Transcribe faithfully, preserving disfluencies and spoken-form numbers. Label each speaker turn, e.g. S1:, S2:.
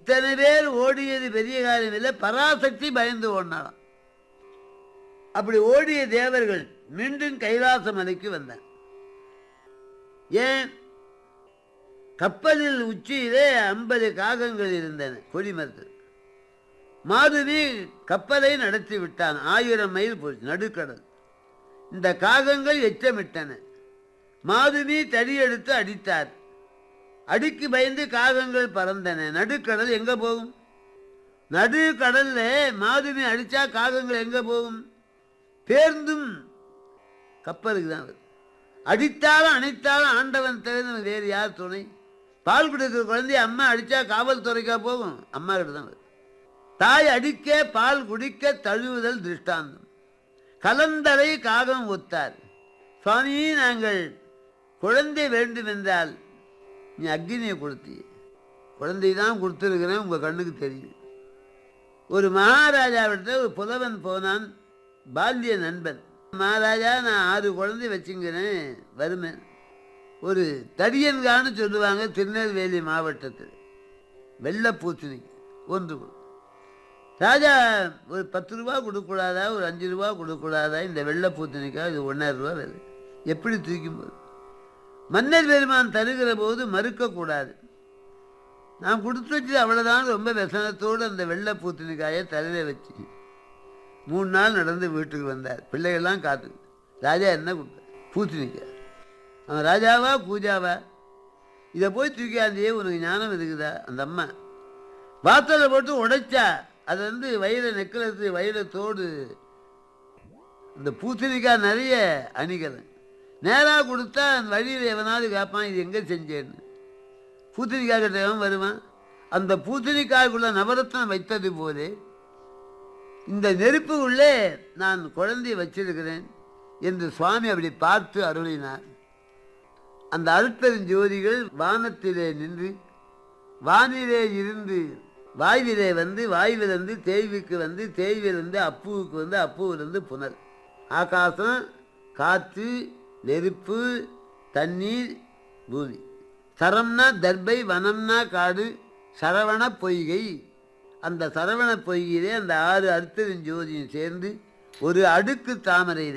S1: இத்தனை பேர் ஓடியது பெரிய காரியம் இல்லை, பராசக்தி பயந்து ஓடினாலாம். அப்படி ஓடிய தேவர்கள் மீண்டும் கைலாச மலைக்கு வந்தார். ஏன்? கப்பலில் உச்சியிலே ஐம்பது காகங்கள் இருந்தன கொடிமரத்தில். மாருதி கப்பலை நடத்தி விட்டான். ஆயிரம் மைல் போச்சு நடுக்கடல். இந்த காகங்கள் எச்சமிட்டன. மாருதி தடியெடுத்து அடித்தார். அடிக்கு பயந்து காகங்கள் பறந்தன. நடுக்கடல் எங்க போகும்? நடுக்கடல்ல மாருதி அடிச்சா காகங்கள் எங்க போகும்? பேர்ந்தும் கப்பலுக்கு தான் வரும். அடித்தாலும் அணைத்தாலும் ஆண்டவன் தவிர வேறு யார் துணை? பால் குடிக்கிற குழந்தைய அம்மா அடித்தா காவல்துறைக்கா போகும்? அம்மா கிட்ட தான் வரும். தாய் அடிக்க பால் குடிக்க தழுவுதல் திருஷ்டாந்தம். கலந்தரை காகம் ஒத்தார். சுவாமி, நாங்கள் குழந்தை வேண்டும் என்றால் நீ அக்னியை கொடுத்தி. குழந்தை தான் கொடுத்துருக்கிறேன், உங்கள் கண்ணுக்கு தெரியும். ஒரு மகாராஜாவிட்ட ஒரு புலவன் போனான், பால்ய நண்பன். மகாராஜா, நான் ஆறு குழந்தை வச்சுங்கிறேன், வருமே. ஒரு தடியன்கான்னு சொல்லுவாங்க திருநெல்வேலி மாவட்டத்தில். வெள்ளை பூசணிக்கு ஒன்று கொடு. ராஜா, ஒரு பத்து ரூபா கொடுக்கூடாதா, ஒரு அஞ்சு ரூபா கொடுக்கூடாதா? இந்த வெள்ளை பூசணிக்கா இது ஒன்றாயிரம் ரூபா வேறு. எப்படி தூக்கும் போது? மன்னர் பெருமான் தருகிற போது மறுக்கக்கூடாது. நான் கொடுத்து வச்சு அவ்வளோதான். ரொம்ப व्यசனத்தோடு அந்த வெள்ளை பூசணிக்காயை தலையில் வச்சு மூணு நாள் நடந்து வீட்டுக்கு வந்தார். பிள்ளைகள்லாம் காத்து. ராஜா என்ன கொடுத்தார்? பூசணிக்காய். அவன் ராஜாவா பூஜாவா? இதை போய் தூக்கியாந்தியே, உனக்கு ஞானம் இருக்குதா? அந்த அம்மா வாத்தலை போட்டு உடைச்சா அது வந்து வயிறு நெக்லஸ், வயிறத்தோடு இந்த பூசணிக்காய் நிறைய அணிகலன். நேராக கொடுத்தா அந்த வழியில் எவனாவது கேட்பான், இது எங்கே செஞ்சேன்னு. பூசணிக்காய் கிட்ட எவன் வருவான்? அந்த பூசணிக்காய்க்குள்ள நவரத்னம் வைத்தது போலே இந்த நெருப்பு உள்ளே நான் குழந்தையை வச்சிருக்கிறேன் என்று சுவாமி அப்படி பார்த்து அருளினார். அந்த அருட்பெருஞ்சோதிகள் வானத்திலே நின்று வானிலே இருந்து வாய்விலே வந்து, வாய்விலிருந்து தேய்வுக்கு வந்து, தேய்விலிருந்து அப்புவுக்கு வந்து, அப்புவிலிருந்து புனல். ஆகாசம், காற்று, நெருப்பு, தண்ணீர், பூமி. சரம்னா தர்பை, வனம்னா காடு, சரவண பொய்கை. அந்த சரவண பொய்கையிலே அந்த ஆறு அருட்பெருஞ்சோதியும் சேர்ந்து ஒரு அடுக்கு தாமரை